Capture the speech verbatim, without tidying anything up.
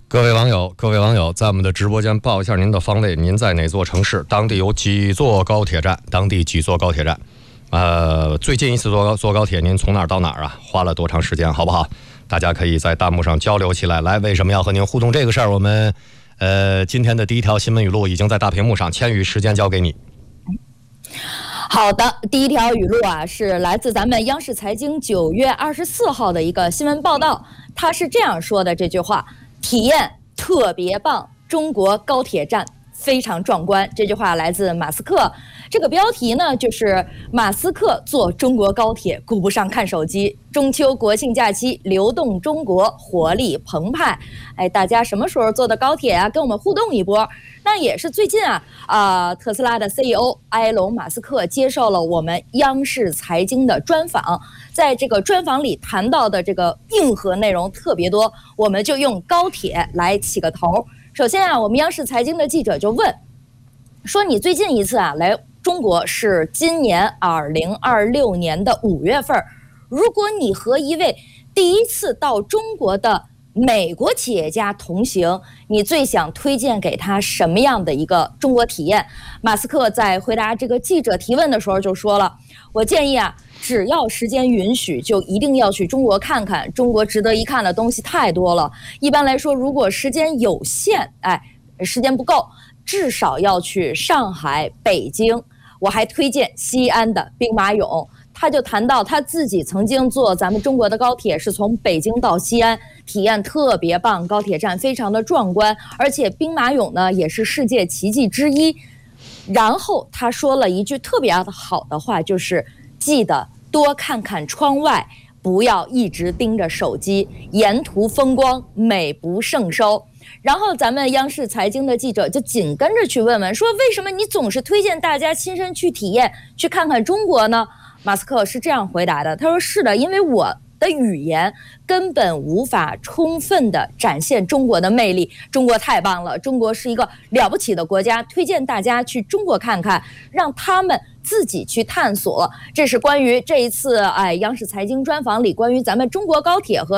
各位网友，各位网友，在我们的直播间报一下您的方位，您在哪座城市？当地有几座高铁站？当地几座高铁站？呃，最近一次坐高坐高铁，您从哪儿到哪儿啊？花了多长时间？好不好？大家可以在弹幕上交流起来。来，为什么要和您互动这个事儿？我们呃今天的第一条新闻语录已经在大屏幕上，千羽时间交给你。 好的，第一条语录啊，是来自咱们央视财经九月二十四号的一个新闻报道，它是这样说的：这句话，体验特别棒，中国高铁站非常壮观。这句话来自马斯克。这个标题呢，就是马斯克坐中国高铁顾不上看手机，中秋国庆假期流动中国活力澎湃。哎，大家什么时候坐的高铁啊？跟我们互动一波。那也是最近啊，啊、呃，特斯拉的 C E O 埃隆·马斯克接受了我们央视财经的专访，在这个专访里谈到的这个硬核内容特别多，我们就用高铁来起个头。首先啊，我们央视财经的记者就问说，你最近一次啊来中国是今年二零二六年的五月份，如果你和一位第一次到中国的美国企业家同行，你最想推荐给他什么样的一个中国体验？马斯克在回答这个记者提问的时候就说了，我建议啊，只要时间允许，就一定要去中国看看，中国值得一看的东西太多了。一般来说，如果时间有限，哎，时间不够，至少要去上海、北京，我还推荐西安的兵马俑。他就谈到他自己曾经坐咱们中国的高铁，是从北京到西安，体验特别棒，高铁站非常的壮观，而且兵马俑呢也是世界奇迹之一。然后他说了一句特别好的话，就是记得多看看窗外，不要一直盯着手机，沿途风光美不胜收。然后咱们央视财经的记者就紧跟着去问问，说为什么你总是推荐大家亲身去体验，去看看中国呢？马斯克是这样回答的，他说是的，因为我的语言根本无法充分的展现中国的魅力，中国太棒了，中国是一个了不起的国家，推荐大家去中国看看，让他们自己去探索。这是关于这一次哎央视财经专访里关于咱们中国高铁和